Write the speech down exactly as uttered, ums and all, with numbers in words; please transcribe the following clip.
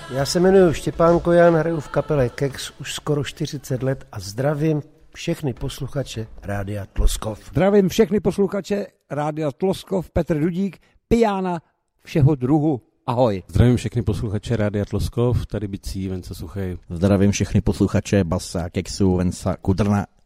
Já se jmenuji Štěpán Kojan, hraju v kapele Kex už skoro čtyřicet let a zdravím všechny posluchače Rádia Tloskov. Zdravím všechny posluchače Rádia Tloskov, Petr Dudík, pijána všeho druhu. Ahoj. Zdravím všechny posluchače Rádia Tloskov, tady Bicí, Venca Suchej. Zdravím všechny posluchače Basa, Kexu, Venca Kudrna